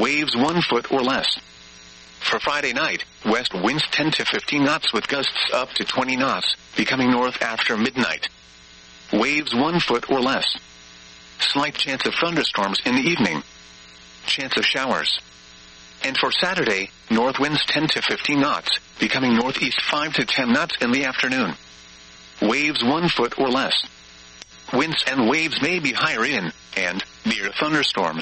waves 1 foot or less. For Friday night, west winds 10 to 15 knots with gusts up to 20 knots, becoming north after midnight. Waves 1 foot or less. Slight chance of thunderstorms in the evening. Chance of showers. And for Saturday, north winds 10 to 15 knots, becoming northeast 5 to 10 knots in the afternoon. Waves 1 foot or less. Winds and waves may be higher in and near thunderstorms.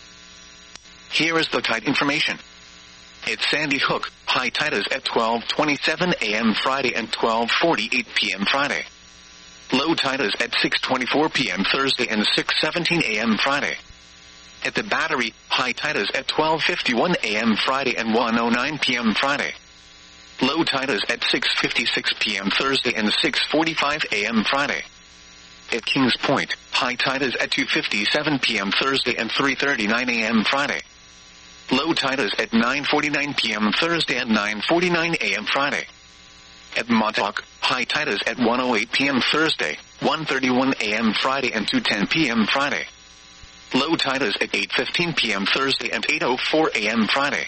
Here is the tide information. At Sandy Hook, high tide is at 12:27 a.m. Friday and 12:48 p.m. Friday. Low tide is at 6:24 p.m. Thursday and 6:17 a.m. Friday. At the Battery, high tide is at 12:51 a.m. Friday and 1:09 p.m. Friday. Low tide is at 6:56 p.m. Thursday and 6:45 a.m. Friday. At Kings Point, high tide is at 2:57 p.m. Thursday and 3:39 a.m. Friday. Low tide is at 9:49 p.m. Thursday and 9:49 a.m. Friday. At Montauk, high tide is at 1:08 p.m. Thursday, 1:31 a.m. Friday and 2:10 p.m. Friday. Low tide is at 8:15 p.m. Thursday and 8:04 a.m. Friday.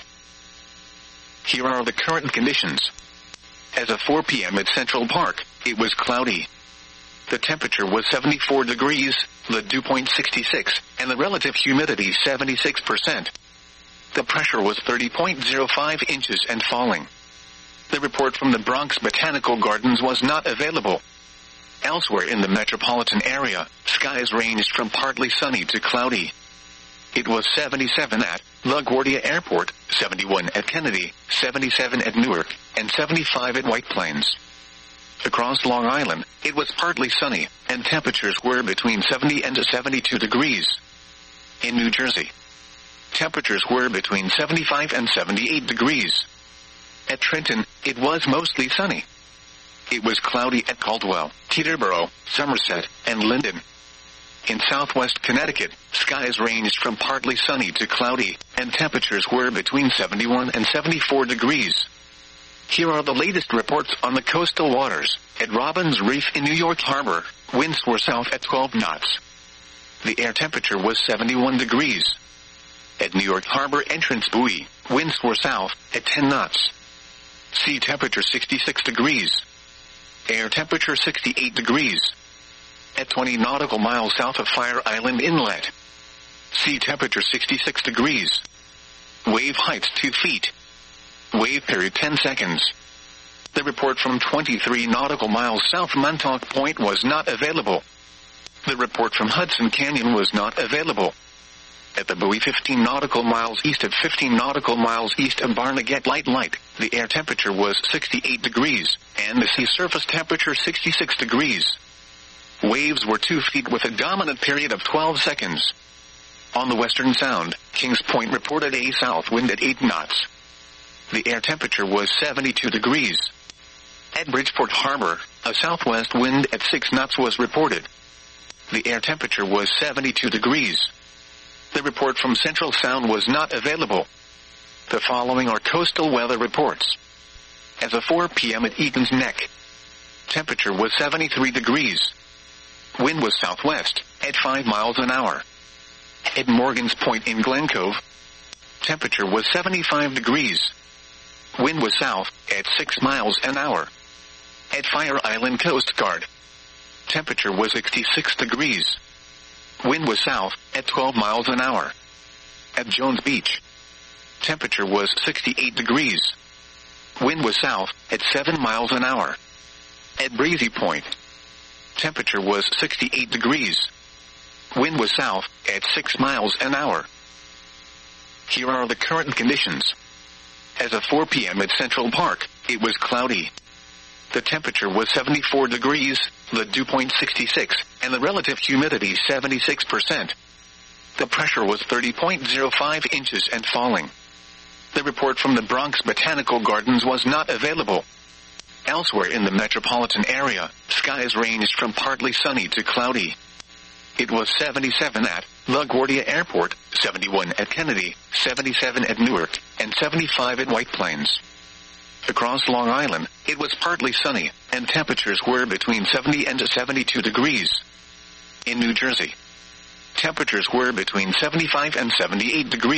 Here are the current conditions. As of 4 p.m. at Central Park, it was cloudy. The temperature was 74 degrees, the dew point 66, and the relative humidity 76%. The pressure was 30.05 inches and falling. The report from the Bronx Botanical Gardens was not available. Elsewhere in the metropolitan area, skies ranged from partly sunny to cloudy. It was 77 at LaGuardia Airport, 71 at Kennedy, 77 at Newark, and 75 at White Plains. Across Long Island, it was partly sunny, and temperatures were between 70 and 72 degrees. In New Jersey, temperatures were between 75 and 78 degrees. At Trenton, it was mostly sunny. It was cloudy at Caldwell, Teterboro, Somerset, and Linden. In southwest Connecticut, skies ranged from partly sunny to cloudy, and temperatures were between 71 and 74 degrees. Here are the latest reports on the coastal waters. At Robbins Reef in New York Harbor, winds were south at 12 knots. The air temperature was 71 degrees. At New York Harbor Entrance Buoy, winds were south at 10 knots. Sea temperature 66 degrees. Air temperature 68 degrees. At 20 nautical miles south of Fire Island Inlet. Sea temperature 66 degrees. Wave height 2 feet. Wave period 10 seconds. The report from 23 nautical miles south Montauk Point was not available. The report from Hudson Canyon was not available. At the buoy 15 nautical miles east of 15 nautical miles east of Barnegat Light, the air temperature was 68 degrees, and the sea surface temperature 66 degrees. Waves were 2 feet with a dominant period of 12 seconds. On the Western Sound, Kings Point reported a south wind at 8 knots. The air temperature was 72 degrees. At Bridgeport Harbor, a southwest wind at 6 knots was reported. The air temperature was 72 degrees. The report from Central Sound was not available. The following are coastal weather reports. As of 4 p.m. at Eaton's Neck, temperature was 73 degrees. Wind was southwest at 5 miles an hour. At Morgan's Point in Glen Cove, temperature was 75 degrees. Wind was south at 6 miles an hour. At Fire Island Coast Guard, temperature was 66 degrees. Wind was south at 12 miles an hour. At Jones Beach, temperature was 68 degrees. Wind was south at 7 miles an hour. At Breezy Point, temperature was 68 degrees. Wind was south at 6 miles an hour. Here are the current conditions. As of 4 p.m. at Central Park, it was cloudy. The temperature was 74 degrees, the dew point 66, and the relative humidity 76%. The pressure was 30.05 inches and falling. The report from the Bronx Botanical Gardens was not available. Elsewhere in the metropolitan area, skies ranged from partly sunny to cloudy. It was 77 at LaGuardia Airport, 71 at Kennedy, 77 at Newark, and 75 at White Plains. Across Long Island, it was partly sunny, and temperatures were between 70 and 72 degrees. In New Jersey, temperatures were between 75 and 78 degrees.